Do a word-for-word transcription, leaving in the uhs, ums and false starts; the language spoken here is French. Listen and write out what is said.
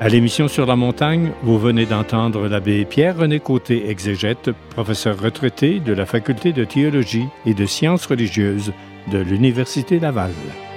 À l'émission Sur la montagne, vous venez d'entendre l'abbé Pierre-René Côté, exégète, professeur retraité de la Faculté de théologie et de sciences religieuses de l'Université Laval.